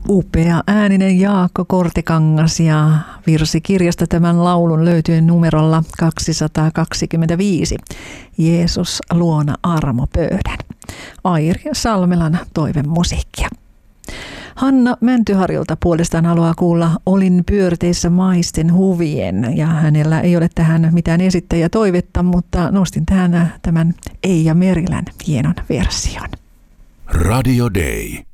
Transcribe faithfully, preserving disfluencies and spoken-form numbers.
Upea ääninen Jaakko Kortekangas ja virsikirjasta tämän laulun löytyy numerolla kaksisataakaksikymmentäviisi. Jeesus luona armopöydän. Airi Salmelan toivemusiikkia. Hanna Mäntyharjulta puolestaan haluaa kuulla Olin pyörteissä maisten huvien, ja hänellä ei ole tähän mitään esittäjätoivetta, mutta nostin tähän tämän Eija Merilän hienon version. Radio Day.